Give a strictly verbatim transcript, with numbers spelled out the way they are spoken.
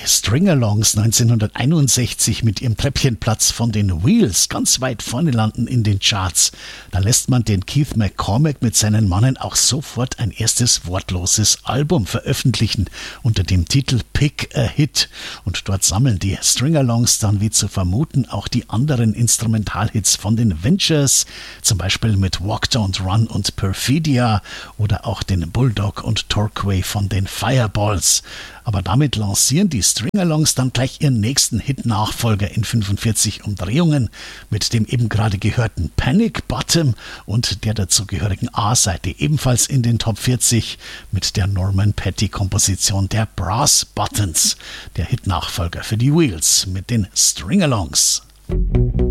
Stringalongs neunzehnhunderteinundsechzig mit ihrem Treppchenplatz von den Wheels ganz weit vorne landen in den Charts, da lässt man den Keith McCormack mit seinen Mannen auch sofort ein erstes wortloses Album veröffentlichen unter dem Titel Pick a Hit. Und dort sammeln die Stringalongs dann, wie zu vermuten, auch die anderen Instrumentalhits von den Ventures, zum Beispiel mit Walk Don't Run und Perfidia oder auch den Bulldog und Torquay von den Fireballs. Aber damit lancieren die Stringalongs dann gleich ihren nächsten Hit-Nachfolger in fünfundvierzig Umdrehungen mit dem eben gerade gehörten Panic Bottom und der dazugehörigen A-Seite ebenfalls in den Top vierzig mit der Norman Petty-Komposition der Brass Buttons, der Hit-Nachfolger für die Wheels mit den Stringalongs.